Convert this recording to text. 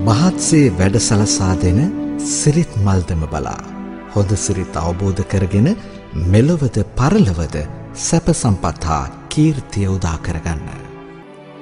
මහත්සේ වැඩ සලසා දෙන සිරිත් මල්දම බලා හොඳ සිරිත් අවබෝධ කරගෙන මෙලොවද පරලොවද සැප සම්පත් හා කීර්තිය උදා කරගන්න.